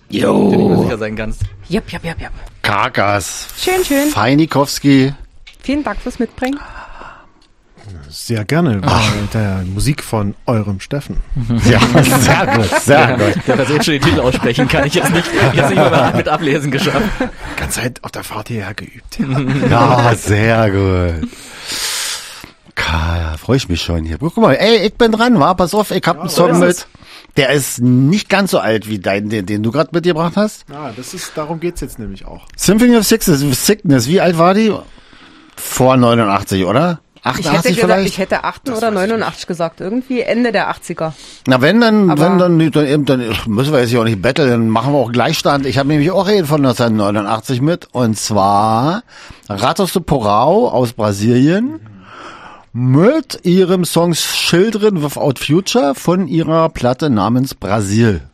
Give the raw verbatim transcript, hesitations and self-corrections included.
Jo. Den du mir sicher sein kannst. Jep, jep, jep, jep. Karkas. Schön, schön. Feinikowski. Vielen Dank fürs Mitbringen. Sehr gerne. Mit der Musik von eurem Steffen. Ja, sehr gut, sehr gut. Der das jetzt schon den Titel aussprechen kann, ich jetzt nicht, jetzt nicht mal mit Ablesen geschafft. Ganz Zeit auf der Fahrt hierher geübt. Ja, sehr gut. Ja, freue ich mich schon hier. Guck mal, ey, ich bin dran, wa? Pass auf, ich hab einen Song mit. Der ist nicht ganz so alt wie dein, den, den du gerade mitgebracht hast. Ah, das ist, darum geht's jetzt nämlich auch. Symphony of Sickness, Sickness, wie alt war die? Vor neunundachtzig, oder? Ich hätte, achtundachtzig gesagt, vielleicht? ich hätte acht oder neunundachtzig gesagt. Irgendwie Ende der achtziger. Na, wenn dann, Aber- wenn dann, dann, eben, dann müssen wir jetzt hier auch nicht betteln, dann machen wir auch Gleichstand. Ich habe nämlich auch einen von neunzehnhundertneunundachtzig mit, und zwar Ratos do Porão aus Brasilien mit ihrem Song Children Without Future von ihrer Platte namens Brasil.